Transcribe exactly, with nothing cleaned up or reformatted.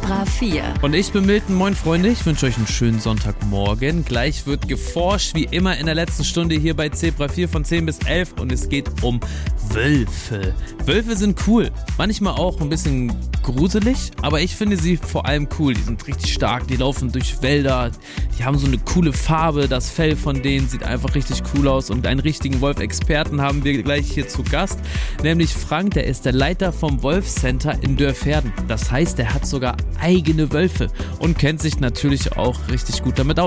Zebra vier. Und ich bin Milton, moin Freunde, ich wünsche euch einen schönen Sonntagmorgen. Gleich wird geforscht, wie immer in der letzten Stunde hier bei Zebra vier von zehn bis elf und es geht um Wölfe. Wölfe sind cool, manchmal auch ein bisschen gruselig, aber ich finde sie vor allem cool. Die sind richtig stark, die laufen durch Wälder, die haben so eine coole Farbe, das Fell von denen sieht einfach richtig cool aus und einen richtigen Wolf-Experten haben wir gleich hier zu Gast, nämlich Frank, der ist der Leiter vom Wolf-Center in Dörverden. Das heißt, er hat sogar eigene Wölfe und kennt sich natürlich auch richtig gut damit aus.